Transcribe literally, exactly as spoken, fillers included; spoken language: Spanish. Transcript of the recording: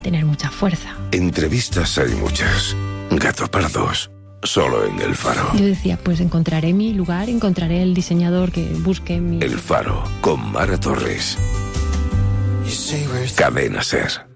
tener mucha fuerza. Entrevistas hay muchas. Gato Pardos, solo en El Faro. Yo decía, pues encontraré mi lugar, encontraré el diseñador que busque mi... El Faro, con Mara Torres. Cadena Ser.